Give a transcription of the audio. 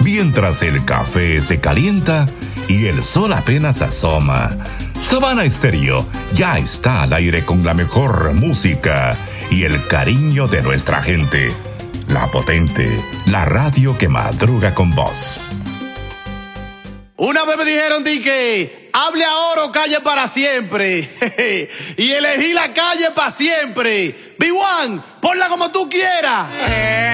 mientras el café se calienta y el sol apenas asoma. Sabana Estéreo ya está al aire con la mejor música y el cariño de nuestra gente. La potente, la radio que madruga con vos. Una vez me dijeron que hable ahora o calle para siempre. Y elegí la calle para siempre. B1, ponla como tú quieras.